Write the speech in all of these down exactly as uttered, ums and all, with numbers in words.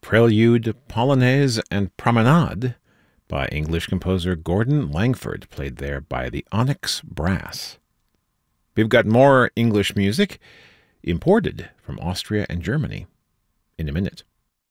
Prelude, Polonaise, and Promenade by English composer Gordon Langford, played there by the Onyx Brass. We've got more English music imported from Austria and Germany in a minute.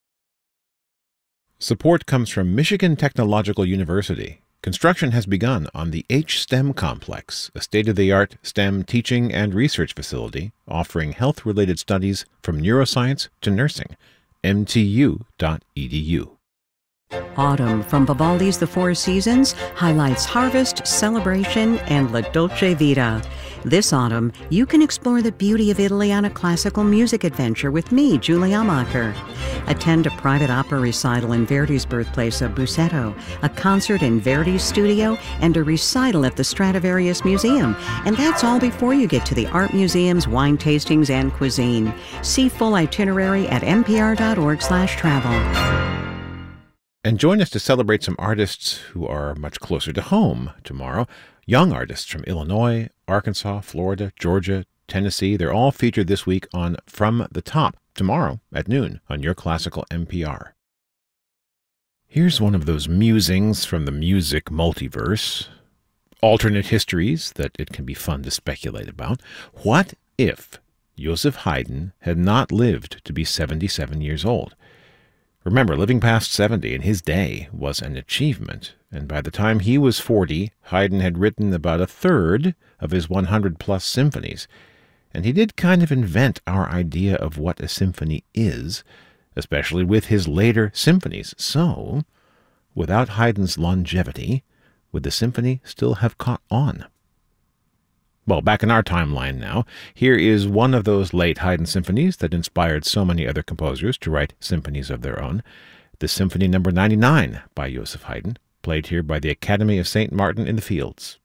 Support comes from Michigan Technological University. Construction has begun on the H-STEM complex, a state-of-the-art STEM teaching and research facility offering health-related studies from neuroscience to nursing. M T U dot E D U. Autumn from Vivaldi's The Four Seasons highlights harvest, celebration, and La Dolce Vita. This autumn, you can explore the beauty of Italy on a classical music adventure with me, Julie Amacher. Attend a private opera recital in Verdi's birthplace of Busseto, a concert in Verdi's studio, and a recital at the Stradivarius Museum. And that's all before you get to the art museums, wine tastings, and cuisine. See full itinerary at n p r dot org slash travel. And join us to celebrate some artists who are much closer to home tomorrow. Young artists from Illinois, Arkansas, Florida, Georgia, Tennessee. They're all featured this week on From the Top, tomorrow at noon on Your Classical N P R. Here's one of those musings from the music multiverse. Alternate histories that it can be fun to speculate about. What if Joseph Haydn had not lived to be seventy-seven years old? Remember, living past seventy in his day was an achievement, and by the time he was forty, Haydn had written about a third of his one hundred plus symphonies, and he did kind of invent our idea of what a symphony is, especially with his later symphonies. So, without Haydn's longevity, would the symphony still have caught on? Well, back in our timeline now, here is one of those late Haydn symphonies that inspired so many other composers to write symphonies of their own. The Symphony Number ninety-nine by Joseph Haydn, played here by the Academy of Saint Martin in the Fields.